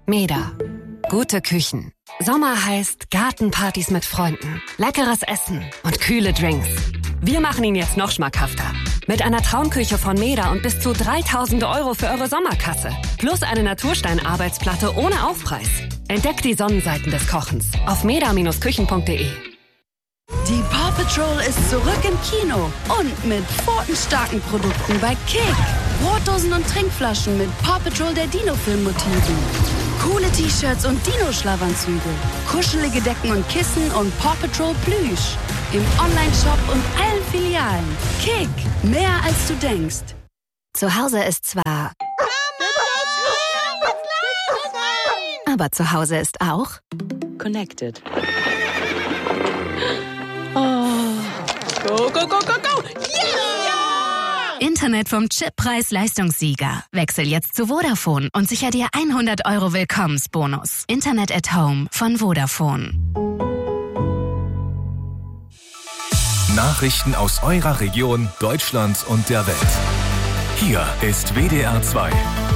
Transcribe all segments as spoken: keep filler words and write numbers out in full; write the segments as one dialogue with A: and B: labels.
A: Meda. Gute Küchen. Sommer heißt Gartenpartys mit Freunden, leckeres Essen und kühle Drinks. Wir machen ihn jetzt noch schmackhafter. Mit einer Traumküche von Meda und bis zu dreitausend Euro für eure Sommerkasse. Plus eine Naturstein-Arbeitsplatte ohne Aufpreis. Entdeckt die Sonnenseiten des Kochens auf meda Bindestrich küchen punkt de.
B: Die Paw Patrol ist zurück im Kino und mit pfotenstarken Produkten bei Kick. Brotdosen und Trinkflaschen mit Paw Patrol der Dino-Film-Motiven. Coole T-Shirts und Dino-Schlafanzüge. Kuschelige Decken und Kissen und Paw Patrol Plüsch. Im Online-Shop und allen Filialen. Kick, mehr als du denkst.
A: Zu Hause ist zwar... Aber zu Hause ist auch...
C: Connected. Oh. Go, go, go, go, go! Yeah!
A: Internet vom Chippreis-Leistungssieger. Wechsel jetzt zu Vodafone und sicher dir hundert Euro Willkommensbonus. Internet at Home von Vodafone.
D: Nachrichten aus eurer Region, Deutschland und der Welt. Hier ist W D R zwei.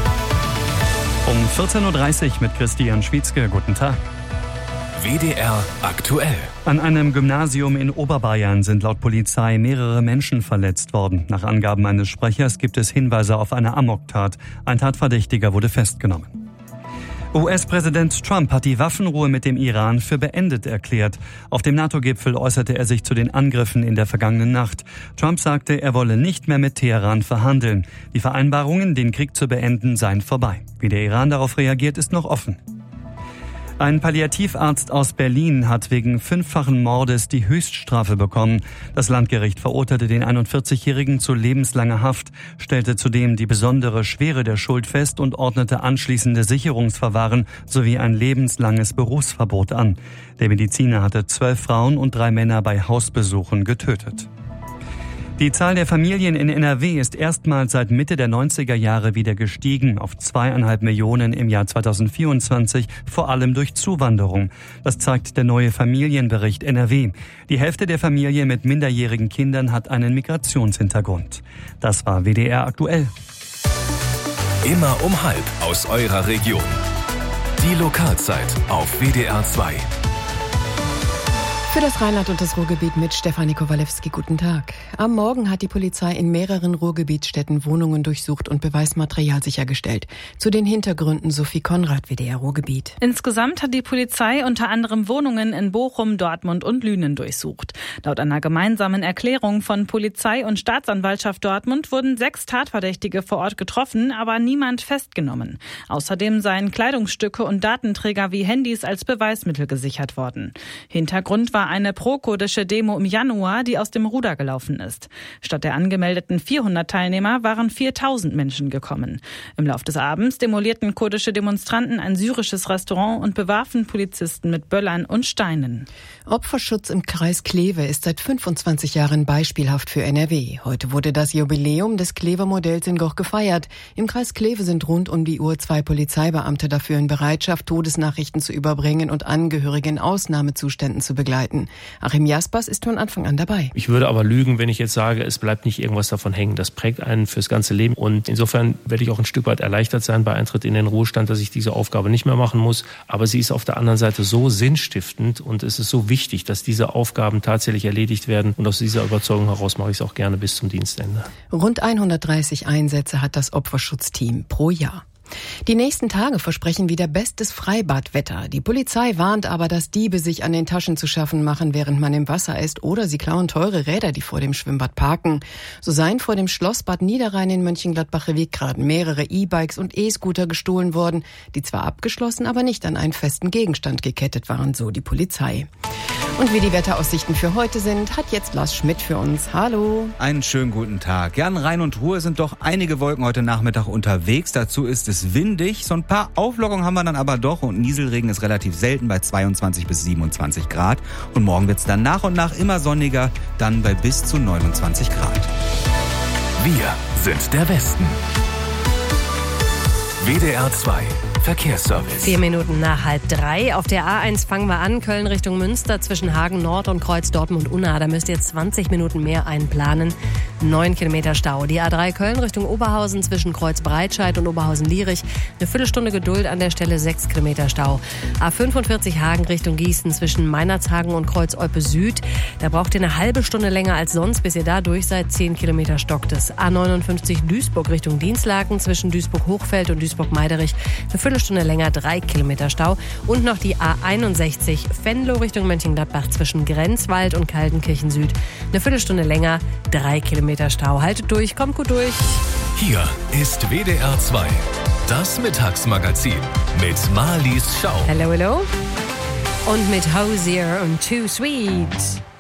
E: Um vierzehn Uhr dreißig mit Christian Schwietzke. Guten Tag.
D: W D R aktuell.
E: An einem Gymnasium in Oberbayern sind laut Polizei mehrere Menschen verletzt worden. Nach Angaben eines Sprechers gibt es Hinweise auf eine Amoktat. Ein Tatverdächtiger wurde festgenommen. U S-Präsident Trump hat die Waffenruhe mit dem Iran für beendet erklärt. Auf dem NATO-Gipfel äußerte er sich zu den Angriffen in der vergangenen Nacht. Trump sagte, er wolle nicht mehr mit Teheran verhandeln. Die Vereinbarungen, den Krieg zu beenden, seien vorbei. Wie der Iran darauf reagiert, ist noch offen. Ein Palliativarzt aus Berlin hat wegen fünffachen Mordes die Höchststrafe bekommen. Das Landgericht verurteilte den einundvierzigjährigen zu lebenslanger Haft, stellte zudem die besondere Schwere der Schuld fest und ordnete anschließende Sicherungsverwahren sowie ein lebenslanges Berufsverbot an. Der Mediziner hatte zwölf Frauen und drei Männer bei Hausbesuchen getötet. Die Zahl der Familien in N R W ist erstmals seit Mitte der neunziger Jahre wieder gestiegen auf zweieinhalb Millionen im Jahr zweitausendvierundzwanzig, vor allem durch Zuwanderung. Das zeigt der neue Familienbericht N R W. Die Hälfte der Familien mit minderjährigen Kindern hat einen Migrationshintergrund. Das war W D R aktuell.
D: Immer um halb aus eurer Region. Die Lokalzeit auf W D R zwei.
F: Für das Rheinland und das Ruhrgebiet mit Stefanie Kowalewski. Guten Tag. Am Morgen hat die Polizei in mehreren Ruhrgebietsstädten Wohnungen durchsucht und Beweismaterial sichergestellt. Zu den Hintergründen Sophie Konrad, W D R Ruhrgebiet.
G: Insgesamt hat die Polizei unter anderem Wohnungen in Bochum, Dortmund und Lünen durchsucht. Laut einer gemeinsamen Erklärung von Polizei und Staatsanwaltschaft Dortmund wurden sechs Tatverdächtige vor Ort getroffen, aber niemand festgenommen. Außerdem seien Kleidungsstücke und Datenträger wie Handys als Beweismittel gesichert worden. Hintergrund war eine pro-kurdische Demo im Januar, die aus dem Ruder gelaufen ist. Statt der angemeldeten vierhundert Teilnehmer waren viertausend Menschen gekommen. Im Lauf des Abends demolierten kurdische Demonstranten ein syrisches Restaurant und bewarfen Polizisten mit Böllern und Steinen.
F: Opferschutz im Kreis Kleve ist seit fünfundzwanzig Jahren beispielhaft für N R W. Heute wurde das Jubiläum des Kleve-Modells in Goch gefeiert. Im Kreis Kleve sind rund um die Uhr zwei Polizeibeamte dafür in Bereitschaft, Todesnachrichten zu überbringen und Angehörige in Ausnahmezuständen zu begleiten. Achim Jaspers ist von Anfang an dabei.
H: Ich würde aber lügen, wenn ich jetzt sage, es bleibt nicht irgendwas davon hängen. Das prägt einen fürs ganze Leben. Und insofern werde ich auch ein Stück weit erleichtert sein bei Eintritt in den Ruhestand, dass ich diese Aufgabe nicht mehr machen muss. Aber sie ist auf der anderen Seite so sinnstiftend und es ist so wichtig, dass diese Aufgaben tatsächlich erledigt werden. Und aus dieser Überzeugung heraus mache ich es auch gerne bis zum Dienstende.
F: Rund hundertdreißig Einsätze hat das Opferschutzteam pro Jahr. Die nächsten Tage versprechen wieder bestes Freibadwetter. Die Polizei warnt aber, dass Diebe sich an den Taschen zu schaffen machen, während man im Wasser ist, oder sie klauen teure Räder, die vor dem Schwimmbad parken. So seien vor dem Schlossbad Niederrhein in Mönchengladbach-Revigrad mehrere E-Bikes und E-Scooter gestohlen worden, die zwar abgeschlossen, aber nicht an einen festen Gegenstand gekettet waren, so die Polizei. Und wie die Wetteraussichten für heute sind, hat jetzt Lars Schmidt für uns. Hallo.
I: Einen schönen guten Tag. Ja, in Rhein und Ruhr sind doch einige Wolken heute Nachmittag unterwegs. Dazu ist es windig. So ein paar Auflockungen haben wir dann aber doch. Und Nieselregen ist relativ selten bei zweiundzwanzig bis siebenundzwanzig Grad. Und morgen wird es dann nach und nach immer sonniger, dann bei bis zu neunundzwanzig Grad.
D: Wir sind der Westen. W D R zwei Verkehrsservice.
J: Vier Minuten nach halb drei. Auf der A eins fangen wir an. Köln Richtung Münster zwischen Hagen Nord und Kreuz Dortmund-Unna. Da müsst ihr zwanzig Minuten mehr einplanen. Neun Kilometer Stau. Die A drei Köln Richtung Oberhausen zwischen Kreuz Breitscheid und Oberhausen-Lierich. Eine Viertelstunde Geduld an der Stelle. Sechs Kilometer Stau. A fünfundvierzig Hagen Richtung Gießen zwischen Meinerzhagen und Kreuz Olpe Süd. Da braucht ihr eine halbe Stunde länger als sonst, bis ihr da durch seid. Zehn Kilometer stockt es. A neunundfünfzig Duisburg Richtung Dienstlaken zwischen Duisburg-Hochfeld und Duisburg-Meiderich. Eine Viertelstunde länger, drei Kilometer Stau. Und noch die A einundsechzig Venlo Richtung Mönchengladbach zwischen Grenzwald und Kaltenkirchen Süd. Eine Viertelstunde länger, drei Kilometer Stau. Haltet durch, kommt gut durch.
D: Hier ist W D R zwei, das Mittagsmagazin mit Marlies Schau.
J: Hallo, hallo. Und mit Hosier und Too Sweet.